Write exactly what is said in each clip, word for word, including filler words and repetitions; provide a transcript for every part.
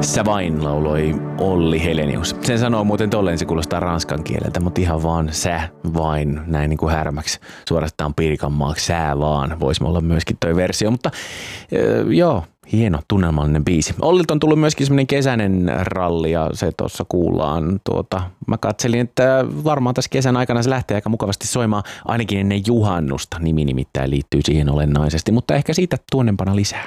Sä vain lauloi Olli Helenius. Sen sanoo muuten tolleen, se kuulostaa ranskan kieleltä, mutta ihan vaan sä vain, näin niin kuin härmäksi, suorastaan Pirkanmaaksi, sä vaan, voisi olla myöskin toi versio, mutta äh, joo, hieno tunnelmallinen biisi. Ollilta on tullut myöskin semmoinen kesäinen ralli ja se tuossa kuullaan. Tuota, mä katselin, että varmaan tässä kesän aikana se lähtee aika mukavasti soimaan ainakin ennen juhannusta. Nimi nimittäin liittyy siihen olennaisesti, mutta ehkä siitä tuonnempana lisää.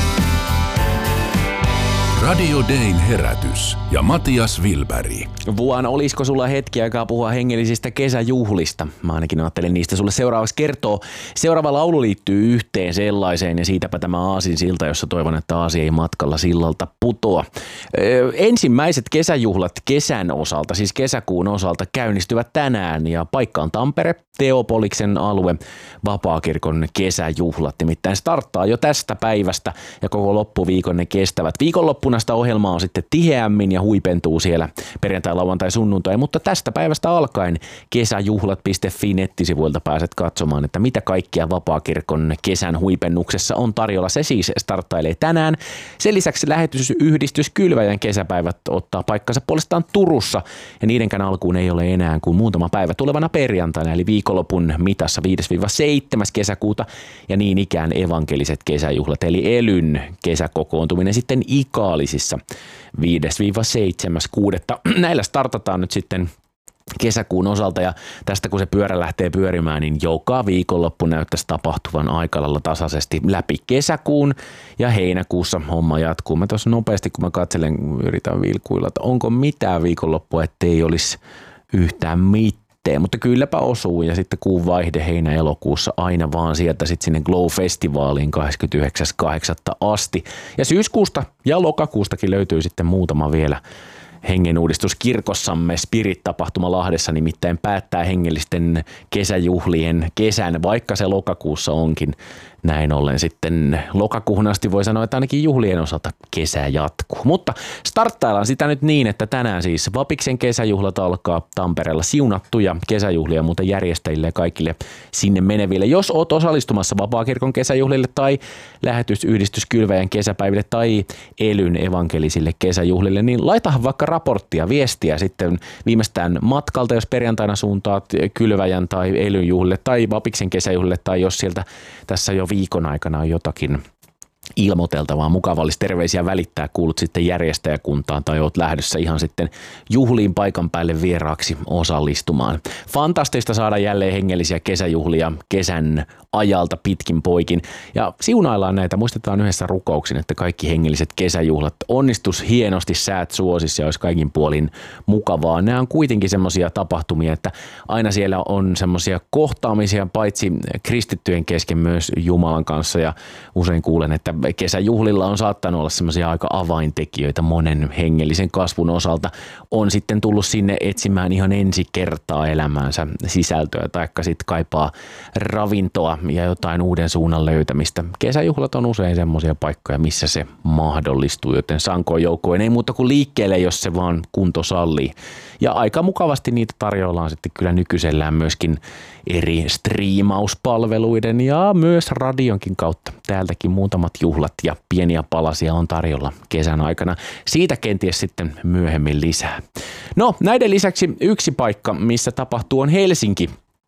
Radio Dayn herätys ja Matias Wilberg. Vuan, olisiko sulla hetki aikaa puhua hengellisistä kesäjuhlista? Mä ainakin ajattelin niistä sulle seuraavaksi kertoo. Seuraava laulu liittyy yhteen sellaiseen ja siitäpä tämä aasinsilta, jossa toivon, että aasi ei matkalla sillalta putoa. Öö, ensimmäiset kesäjuhlat kesän osalta, siis kesäkuun osalta, käynnistyvät tänään ja paikka on Tampere, Teopoliksen alue, Vapaakirkon kesäjuhlat. Nimittäin starttaa jo tästä päivästä ja koko loppuviikon ne kestävät. Viikonloppuna sitä ohjelmaa on sitten tiheämmin ja huipentuu siellä perjantai, lauantai, sunnuntai, mutta tästä päivästä alkaen kesäjuhlat piste fi nettisivuilta pääset katsomaan, että mitä kaikkia Vapaakirkon kesän huipennuksessa on tarjolla. Se siis starttailee tänään. Sen lisäksi lähetysyhdistys Kylväjän kesäpäivät ottaa paikkansa puolestaan Turussa ja niidenkään alkuun ei ole enää kuin muutama päivä tulevana perjantaina, eli viikonlopun mitassa viides seitsemäs kesäkuuta ja niin ikään evankeliset kesäjuhlat, eli Elyn kesäkokoontuminen sitten Ikaalisissa viides seitsemäs kuudetta Näillä startataan nyt sitten kesäkuun osalta ja tästä kun se pyörä lähtee pyörimään, niin joka viikonloppu näyttäisi tapahtuvan aikalailla tasaisesti läpi kesäkuun ja heinäkuussa homma jatkuu. Mä tuossa nopeasti kun mä katselen, yritän vilkuilla, että onko mitään viikonloppua, ettei olisi yhtään mitään. Mutta kylläpä osuu ja sitten kuun vaihde heinä-elokuussa aina vaan sieltä sitten sinne Glow-festivaaliin kahdeskymmenesyhdeksäs kahdeksatta asti. Ja syyskuusta ja lokakuustakin löytyy sitten muutama vielä. Hengenuudistus kirkossamme Spirit-tapahtuma Lahdessa nimittäin päättää hengellisten kesäjuhlien kesän, vaikka se lokakuussa onkin. Näin ollen sitten lokakuuhun asti voi sanoa, että ainakin juhlien osalta kesä jatkuu. Mutta starttaillaan sitä nyt niin, että tänään siis Vapiksen kesäjuhlat alkaa Tampereella, siunattuja kesäjuhlia muuten järjestäjille ja kaikille sinne meneville. Jos oot osallistumassa Vapaakirkon kesäjuhlille tai lähetysyhdistys Kylväjän kesäpäiville tai Elyn evankelisille kesäjuhlille, niin laitahan vaikka raporttia, viestiä sitten viimeistään matkalta, jos perjantaina suuntaat Kylväjän tai Elyn juhlille tai Vapiksen kesäjuhlille tai jos sieltä tässä jo viikon aikana on jotakin ilmoiteltavaa, mukava olisi terveisiä välittää, kuulut sitten järjestäjäkuntaan tai oot lähdössä ihan sitten juhliin paikan päälle vieraaksi osallistumaan. Fantastista saada jälleen hengellisiä kesäjuhlia kesän ajalta pitkin poikin ja siunaillaan näitä, muistetaan yhdessä rukouksin, että kaikki hengelliset kesäjuhlat onnistus hienosti, säät suosissa ja olisi kaikin puolin mukavaa. Nämä on kuitenkin semmoisia tapahtumia, että aina siellä on semmoisia kohtaamisia paitsi kristittyjen kesken myös Jumalan kanssa ja usein kuulen, että kesäjuhlilla on saattanut olla semmoisia aika avaintekijöitä monen hengellisen kasvun osalta. On sitten tullut sinne etsimään ihan ensi kertaa elämäänsä sisältöä, taikka sitten kaipaa ravintoa ja jotain uuden suunnan löytämistä. Kesäjuhlat on usein semmoisia paikkoja, missä se mahdollistuu, joten sankoin joukkoin ei muuta kuin liikkeelle, jos se vaan kunto sallii. Ja aika mukavasti niitä tarjoillaan sitten kyllä nykyisellään myöskin eri striimauspalveluiden ja myös radionkin kautta. Täältäkin muutamat juhlat ja pieniä palasia on tarjolla kesän aikana. Siitä kenties sitten myöhemmin lisää. No, näiden lisäksi yksi paikka, missä tapahtuu, on Helsinki.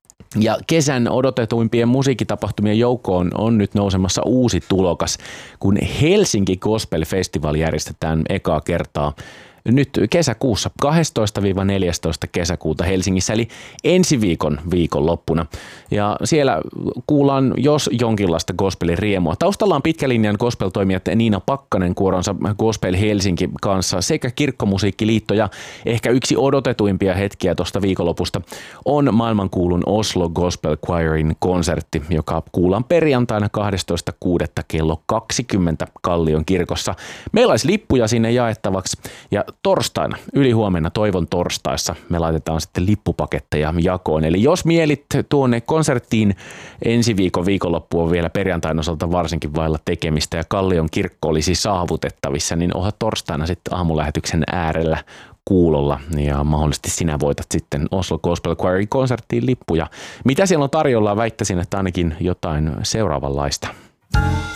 Ja kesän odotetuimpien musiikkitapahtumien joukkoon on nyt nousemassa uusi tulokas, kun Helsinki Gospel Festival järjestetään ekaa kertaa nyt kesäkuussa kahdestoista neljästoista kesäkuuta Helsingissä, eli ensi viikon viikonloppuna. Ja siellä kuullaan jos jonkinlaista gospelin riemua. Taustalla on pitkälinjan gospel-toimijat Niina Pakkanen kuoronsa Gospel Helsinki kanssa sekä Kirkkomusiikkiliitto ja ehkä yksi odotetuimpia hetkiä tuosta viikonlopusta on maailmankuulun Oslo Gospel Choirin konsertti, joka kuullaan perjantaina kahdestoista kuudetta kello kaksikymmentä Kallion kirkossa. Meillä olisi lippuja sinne jaettavaksi ja torstaina, ylihuomenna toivon torstaissa, me laitetaan sitten lippupaketteja jakoon. Eli jos mielit tuonne konserttiin, ensi viikon viikonloppu on vielä perjantain osalta varsinkin vailla tekemistä ja Kallion kirkko olisi saavutettavissa, niin onhan torstaina sitten aamulähetyksen äärellä kuulolla ja mahdollisesti sinä voitat sitten Oslo Gospel Choirin konserttiin lippuja. Mitä siellä on tarjolla, väittäisin, että ainakin jotain seuraavanlaista.